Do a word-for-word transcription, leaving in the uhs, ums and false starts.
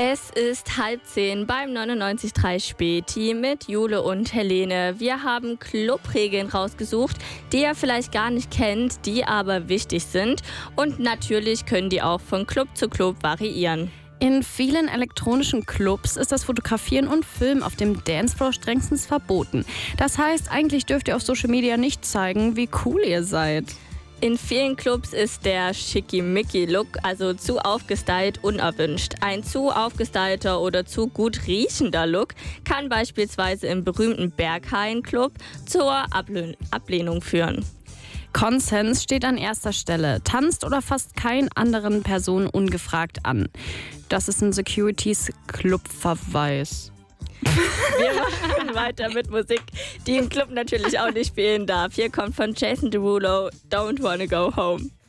Es ist halb zehn beim neunundneunzig Komma drei Späti mit Jule und Helene. Wir haben Clubregeln rausgesucht, die ihr vielleicht gar nicht kennt, die aber wichtig sind. Und natürlich können die auch von Club zu Club variieren. In vielen elektronischen Clubs ist das Fotografieren und Filmen auf dem Dancefloor strengstens verboten. Das heißt, eigentlich dürft ihr auf Social Media nicht zeigen, wie cool ihr seid. In vielen Clubs ist der Schickimicki-Look, also zu aufgestylt, unerwünscht. Ein zu aufgestylter oder zu gut riechender Look kann beispielsweise im berühmten Berghain-Club zur Ablehn- Ablehnung führen. Konsens steht an erster Stelle. Tanzt oder fasst keinen anderen Person ungefragt an. Das ist ein Securities-Club-Verweis. Wir machen weiter mit Musik, die im Club natürlich auch nicht fehlen darf. Hier kommt von Jason Derulo Don't Wanna Go Home.